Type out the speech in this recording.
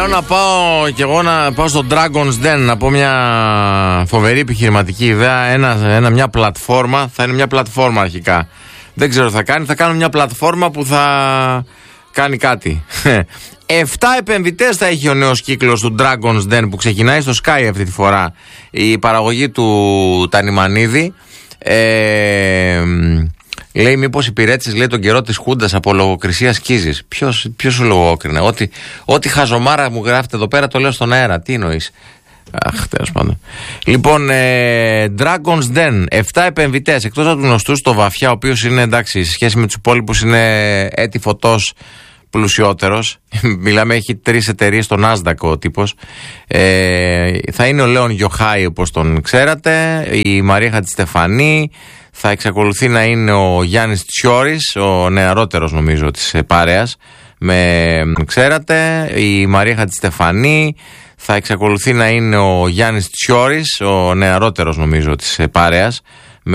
Λέω να πάω κι εγώ να πάω στο Dragon's Den να πω μια φοβερή επιχειρηματική ιδέα. Μια πλατφόρμα. Θα είναι μια πλατφόρμα αρχικά. Δεν ξέρω τι θα κάνει. Θα κάνω μια πλατφόρμα που θα κάνει κάτι. 7 επενδυτές θα έχει ο νέος κύκλος του Dragon's Den που ξεκινάει στο Sky αυτή τη φορά. Η παραγωγή του Τανιμανίδη. Λέει μήπως υπηρέτησες, λέει, τον καιρό της Χούντας από λογοκρισία σκίζεις. Ποιος σου λογόκρινε? Ό,τι χαζομάρα μου γράφετε εδώ πέρα το λέω στον αέρα. Τι εννοείς? Αχ, τέλος πάντων. Λοιπόν, Dragon's Den, 7 επενδυτές, εκτός από τους γνωστούς, το Βαθιά, ο οποίος είναι, εντάξει, σε σχέση με τους υπόλοιπους είναι έτη φωτός πλουσιότερος. Μιλάμε, έχει 3 εταιρείες στο Nasdaq ο τύπος. Θα είναι ο Λέων Γιοχάη, όπως τον ξέρατε, η Μαρία Χατζηστεφανή. Θα εξακολουθεί να είναι ο Γιάννης Τσιόρης, ο νεαρότερος νομίζω της παρέας. Ξέρατε, η Μαρία Χατζηστεφανή. Θα εξακολουθεί να είναι ο Γιάννης Τσιόρης, ο νεαρότερος νομίζω της παρέας.